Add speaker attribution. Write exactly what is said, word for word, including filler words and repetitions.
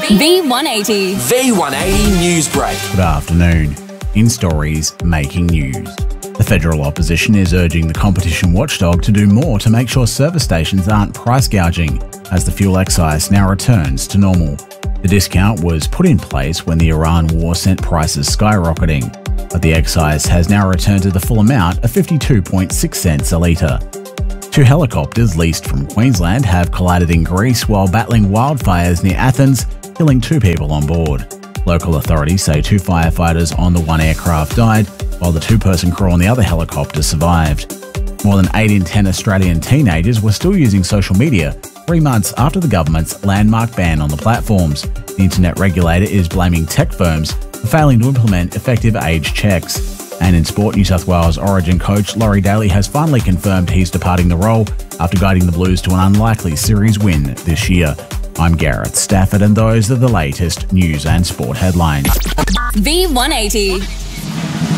Speaker 1: V one eighty.
Speaker 2: V one eighty News Break.
Speaker 3: Good afternoon. In stories making news. The federal opposition is urging the competition watchdog to do more to make sure service stations aren't price gouging as the fuel excise now returns to normal. The discount was put in place when the Iran war sent prices skyrocketing, but the excise has now returned to the full amount of fifty-two point six cents a litre. Two helicopters leased from Queensland have collided in Greece while battling wildfires near Athens, killing two people on board. Local authorities say two firefighters on the one aircraft died, while the two-person crew on the other helicopter survived. More than eight in ten Australian teenagers were still using social media three months after the government's landmark ban on the platforms. The internet regulator is blaming tech firms for failing to implement effective age checks. And in sport, New South Wales Origin coach Laurie Daly has finally confirmed he's departing the role after guiding the Blues to an unlikely series win this year. I'm Gareth Stafford, and those are the latest news and sport headlines.
Speaker 1: V one eighty.